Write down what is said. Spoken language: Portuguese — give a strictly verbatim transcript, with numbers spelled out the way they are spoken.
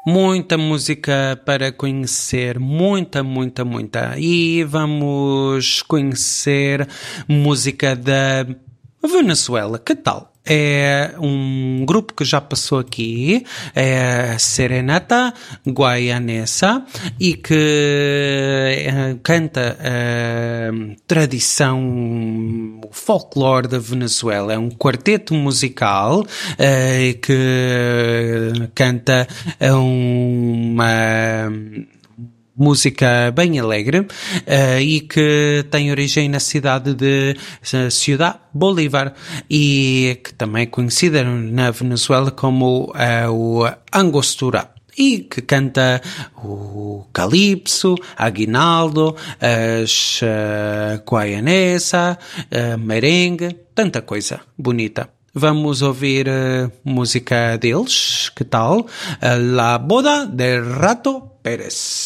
Muita música para conhecer, muita, muita, muita. E vamos conhecer música da Venezuela. Que tal? É um grupo que já passou aqui, é Serenata Guaianesa, e que é, canta a tradição, o folclore da Venezuela. É um quarteto musical é, que canta uma música bem alegre uh, e que tem origem na cidade de uh, Ciudad Bolívar e que também é conhecida na Venezuela como uh, o Angostura. E que canta o calypso, aguinaldo, as uh, guaianesa, uh, merengue, tanta coisa bonita. Vamos ouvir uh, música deles, que tal? Uh, La Boda de Rato Pérez.